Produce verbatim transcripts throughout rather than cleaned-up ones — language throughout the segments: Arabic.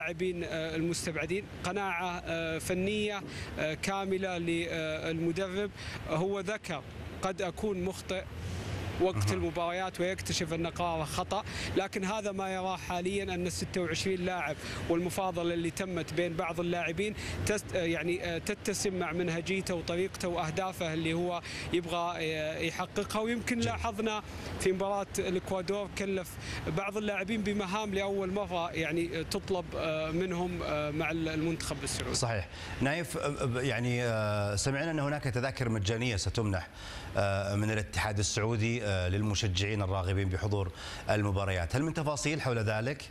اللاعبين المستبعدين، قناعة فنية كاملة للمدرب. هو ذكر قد أكون مخطئ وقت المباريات ويكتشف أن قراره خطأ، لكن هذا ما يراه حاليا أن ستة وعشرين لاعب والمفاضلة اللي تمت بين بعض اللاعبين تست يعني تتسم مع منهجيته وطريقته وأهدافه اللي هو يبغى يحققها. ويمكن لاحظنا في مباراة الإكوادور كلف بعض اللاعبين بمهام لأول مرة يعني تطلب منهم مع المنتخب السعودي. صحيح. نايف، يعني سمعنا أن هناك تذاكر مجانية ستمنح من الاتحاد السعودي للمشجعين الراغبين بحضور المباريات، هل من تفاصيل حول ذلك؟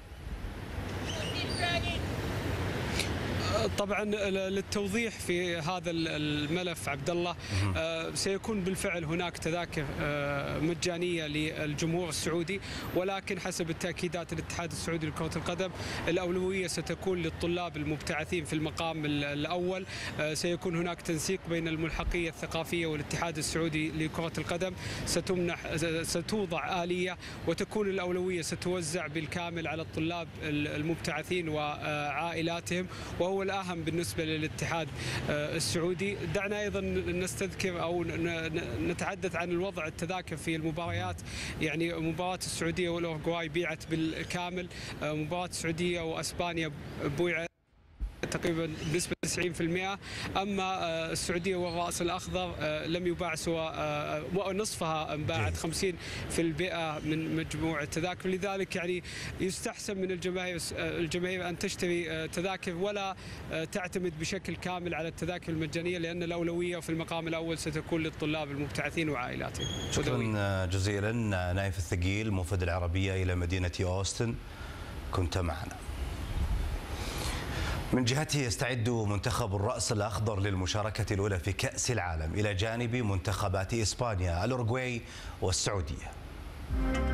طبعا للتوضيح في هذا الملف عبد الله، سيكون بالفعل هناك تذاكر مجانيه للجمهور السعودي، ولكن حسب التاكيدات الاتحاد السعودي لكره القدم الاولويه ستكون للطلاب المبتعثين في المقام الاول. سيكون هناك تنسيق بين الملحقيه الثقافيه والاتحاد السعودي لكره القدم، ستمنح ستوضع اليه وتكون الاولويه ستوزع بالكامل على الطلاب المبتعثين وعائلاتهم، وهو الأهم بالنسبة للاتحاد السعودي. دعنا أيضا نستذكر أو نتحدث عن الوضع التذاكر في المباريات. يعني مباراة السعودية والأورجواي بيعت بالكامل، مباراة السعودية وأسبانيا بيعت تقريبا بنسبة تسعين بالمئة، أما السعودية والرأس الأخضر لم يباع سوى نصفها، انباعت خمسين بالمئة من مجموع التذاكر. لذلك يعني يستحسن من الجماهير الجماهير أن تشتري تذاكر ولا تعتمد بشكل كامل على التذاكر المجانية، لأن الأولوية في المقام الأول ستكون للطلاب المبتعثين وعائلاتهم. شكرا جزيلا نايف الثقيل، موفد العربية إلى مدينة أوستن، كنت معنا. من جهته يستعد منتخب الرأس الأخضر للمشاركة الأولى في كأس العالم إلى جانب منتخبات إسبانيا، الأورجواي والسعودية.